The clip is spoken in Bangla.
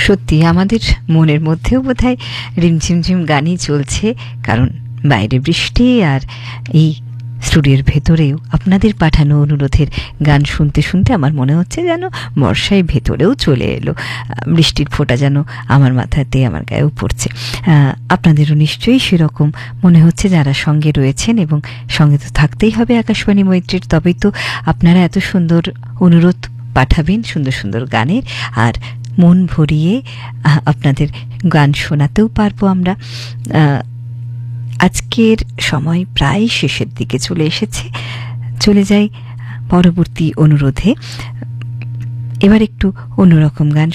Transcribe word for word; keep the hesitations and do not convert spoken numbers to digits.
সত্যি আমাদের মনের মধ্যেও বোধহয় রিমঝিমঝিম গানই চলছে, কারণ বাইরে বৃষ্টি আর এই স্টুডিওর ভেতরেও আপনাদের পাঠানো অনুরোধের গান শুনতে শুনতে আমার মনে হচ্ছে যেন বর্ষায় ভেতরেও চলে এলো, বৃষ্টির ফোঁটা যেন আমার মাথাতে আমার গায়েও পড়ছে। আপনাদেরও নিশ্চয়ই সেরকম মনে হচ্ছে যারা সঙ্গে রয়েছেন, এবং সঙ্গে তো থাকতেই হবে আকাশবাণী মৈত্রীর, তবেই তো আপনারা এত সুন্দর অনুরোধ পাঠাবেন সুন্দর সুন্দর গানের, আর মন ভরিয়ে আপনাদের গান শোনাতেও পারবো আমরা। আজকের সময় প্রায় শেষের দিকে চলে এসেছে, চলে যাই পরবর্তী অনুরোধে। এবার একটু অন্যরকম গান